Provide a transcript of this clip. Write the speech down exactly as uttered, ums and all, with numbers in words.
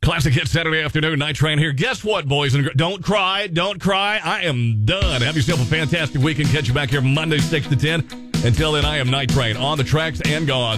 Classic Hit Saturday afternoon, Night Train here. Guess what, boys and girls? Don't cry, don't cry. I am done. Have yourself a fantastic weekend. Catch you back here Monday, six to ten. Until then, I am Night Train on the tracks and gone.